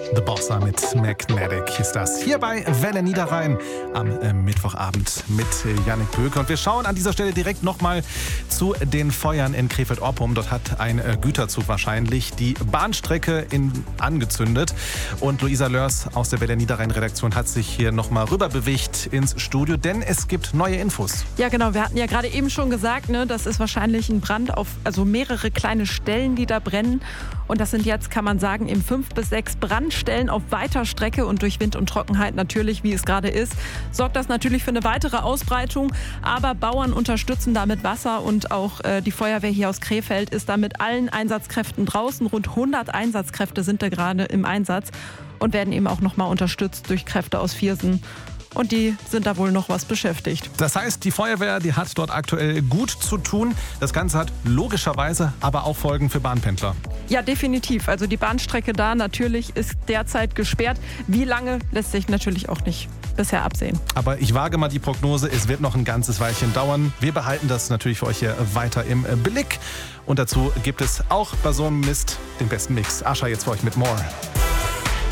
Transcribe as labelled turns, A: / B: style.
A: The Bossa mit Magnetic ist das. Hier bei Welle Niederrhein am Mittwochabend mit Yannick Böke. Und wir schauen an dieser Stelle direkt nochmal zu den Feuern in Krefeld-Oppum. Dort hat ein Güterzug wahrscheinlich die Bahnstrecke angezündet. Und Luisa Lörs aus der Welle Niederrhein-Redaktion hat sich hier nochmal rüberbewegt ins Studio, denn es gibt neue Infos.
B: Ja genau, wir hatten ja gerade eben schon gesagt, das ist wahrscheinlich ein Brand auf mehrere kleine Stellen, die da brennen. Und das sind jetzt, kann man sagen, eben 5 bis 6 Brandstellen auf weiter Strecke. Und durch Wind und Trockenheit natürlich, wie es gerade ist, sorgt das natürlich für eine weitere Ausbreitung. Aber Bauern unterstützen damit Wasser und auch die Feuerwehr hier aus Krefeld ist da mit allen Einsatzkräften draußen. Rund 100 Einsatzkräfte sind da gerade im Einsatz und werden eben auch nochmal unterstützt durch Kräfte aus Viersen. Und die sind da wohl noch was beschäftigt.
A: Das heißt, die Feuerwehr, die hat dort aktuell gut zu tun. Das Ganze hat logischerweise aber auch Folgen für Bahnpendler.
B: Ja, definitiv. Also die Bahnstrecke da natürlich ist derzeit gesperrt. Wie lange, lässt sich natürlich auch nicht bisher absehen.
A: Aber ich wage mal die Prognose, es wird noch ein ganzes Weilchen dauern. Wir behalten das natürlich für euch hier weiter im Blick. Und dazu gibt es auch bei so einem Mist den besten Mix. Ascha jetzt für euch mit More.